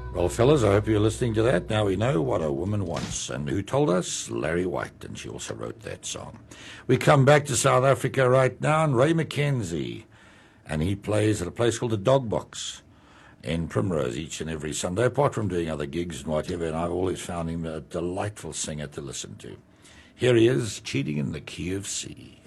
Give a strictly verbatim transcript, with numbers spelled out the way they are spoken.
Well, fellas, I hope you're listening to that. Now we know what a woman wants. And who told us? Larry White, and she also wrote that song. We come back to South Africa right now, and Ray McKenzie, and he plays at a place called the Dog Box in Primrose each and every Sunday, apart from doing other gigs and whatever, and I've always found him a delightful singer to listen to. Here he is, Cheating in the Key of C.